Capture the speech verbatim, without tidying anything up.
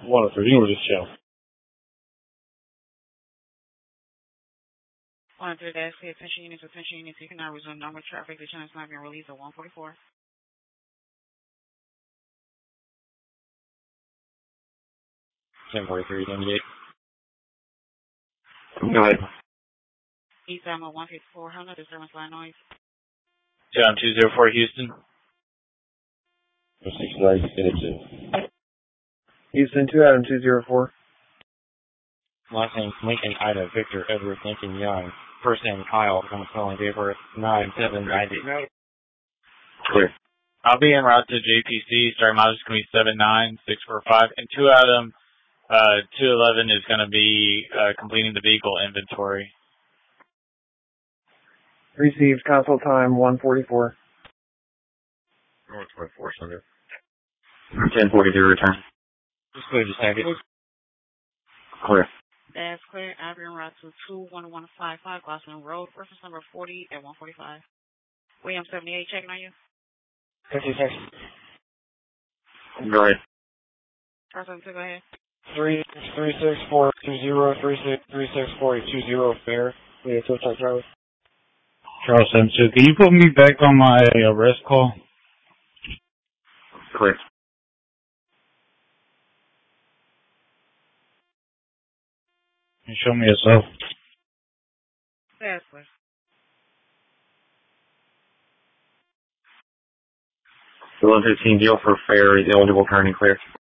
one oh three, English channel. one oh three dash clear, attention units, attention units, you cannot resume normal traffic. The channel is not being released at one forty-four. ten forty-three, seventy-eight. Go ahead. East Alamo one fifty-four, Honda, disturbance line noise. two two zero four Houston. six nine, Houston. Houston, two Adam two zero four. Last name Lincoln, Ida, Victor, Edward, Lincoln, Young. First name Kyle, I'm calling date of birth nine seven ninety. Clear. I'll be en route to J P C. Starting mileage is going to be seven nine six four five. And two Adam, uh, two eleven is going to be uh, completing the vehicle inventory. Received. Console time one forty-four. one twenty-four, Sunday. ten forty-three return. Just clear the second. Clear. That's clear. I'll be en route to two one one five five Glossman Road, reference number forty at one forty-five. William seventy-eight, checking on you. fifty-six. Go ahead. Carson, go ahead. three three six four two zero three six three six four eight two zero fare. Yeah, so type driver. Charles Simpson, can you put me back on my arrest call? Clear. Can you show me yourself? That's clear. eleven fifteen deal for fare is eligible, current and clear.